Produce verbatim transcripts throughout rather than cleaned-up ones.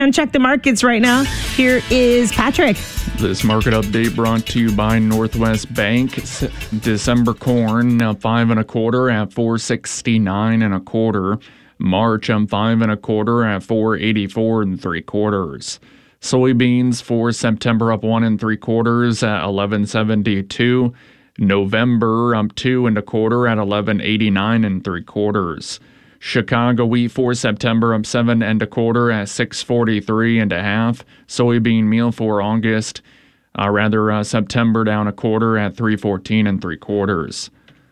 And check the markets right now. Here is Patrick. This market update brought to you by Northwest Bank. December corn now five and a quarter at four sixty-nine and a quarter. March on five and a quarter at four eighty-four and three quarters. Soybeans for September up one and three quarters at eleven seventy-two. November up two and a quarter at eleven eighty-nine and three quarters. Chicago wheat for September up seven and a quarter at six forty-three and a half. Soybean meal for August, uh, rather uh, September down a quarter at three fourteen and three quarters.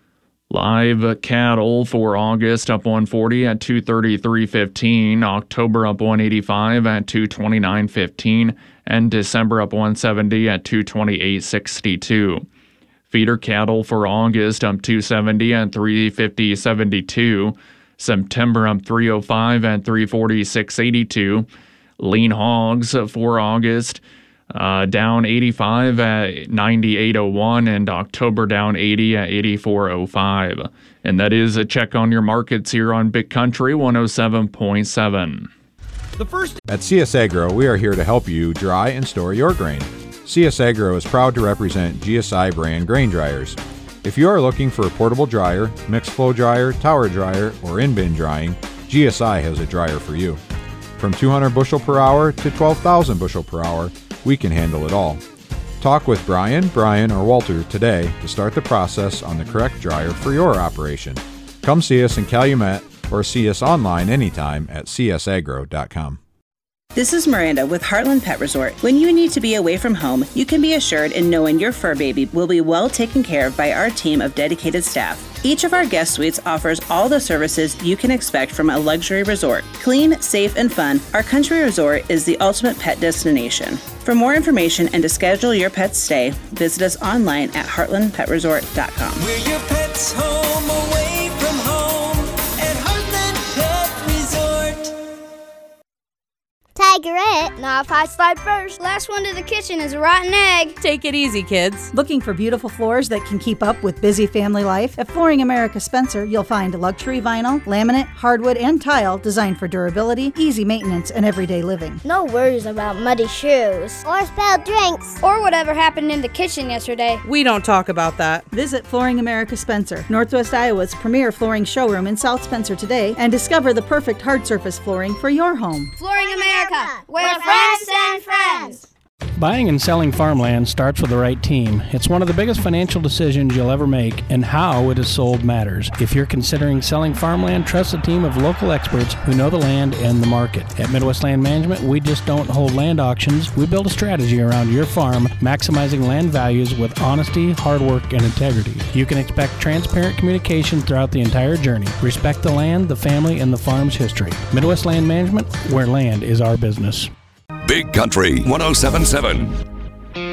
Live cattle for August up one forty at two thirty-three fifteen. October up one eighty-five at two twenty-nine fifteen, and December up one seventy at two twenty-eight sixty-two. Feeder cattle for August up two seventy at three fifty seventy-two. September up three oh five at three forty-six eighty-two. Lean hogs for August uh, down eighty-five at ninety-eight oh one, and October down eighty at eighty-four oh five. And that is a check on your markets here on Big Country one oh seven point seven. The first At C S Agro, we are here to help you dry and store your grain. C S Agro is proud to represent G S I brand grain dryers. If you are looking for a portable dryer, mixed flow dryer, tower dryer, or in-bin drying, G S I has a dryer for you. From two hundred bushel per hour to twelve thousand bushel per hour, we can handle it all. Talk with Brian, Brian, or Walter today to start the process on the correct dryer for your operation. Come see us in Calumet or see us online anytime at c s agro dot com. This is Miranda with Heartland Pet Resort. When you need to be away from home, you can be assured in knowing your fur baby will be well taken care of by our team of dedicated staff. Each of our guest suites offers all the services you can expect from a luxury resort. Clean, safe, and fun, our country resort is the ultimate pet destination. For more information and to schedule your pet's stay, visit us online at heartland pet resort dot com. We're your pet's home, away from home at Heartland Pet Resort. Tigerette, not if I slide first. Last one to the kitchen is a rotten egg. Take it easy, kids. Looking for beautiful floors that can keep up with busy family life? At Flooring America Spencer, you'll find luxury vinyl, laminate, hardwood, and tile designed for durability, easy maintenance, and everyday living. No worries about muddy shoes. Or spilled drinks. Or whatever happened in the kitchen yesterday. We don't talk about that. Visit Flooring America Spencer, Northwest Iowa's premier flooring showroom in South Spencer today, and discover the perfect hard surface flooring for your home. Flooring America. We're friends and friends. Buying and selling farmland starts with the right team. It's one of the biggest financial decisions you'll ever make, and how it is sold matters. If you're considering selling farmland, trust a team of local experts who know the land and the market. At Midwest Land Management, we just don't hold land auctions. We build a strategy around your farm, maximizing land values with honesty, hard work, and integrity. You can expect transparent communication throughout the entire journey. Respect the land, the family, and the farm's history. Midwest Land Management, where land is our business. Big Country one oh seven point seven.